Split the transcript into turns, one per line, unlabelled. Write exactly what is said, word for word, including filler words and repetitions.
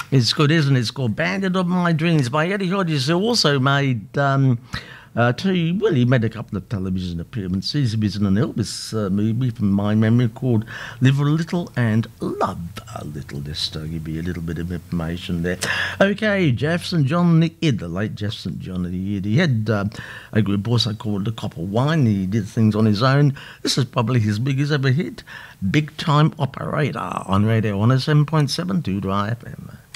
It's good, isn't it? It's called Bandit of My Dreams by Eddie Hodges, who also made um, uh, two, well, he made a couple of television appearances. He was in an Elvis uh, movie from my memory called Live a Little and Love a Little, just to give you a little bit of information there. Okay, Jefferson John the Id, the late Jefferson John the Id. He had uh, a group also called The Copper Wine. He did things on his own. This is probably his biggest ever hit, Big Time Operator on Radio one oh seven point seven two Dry F M.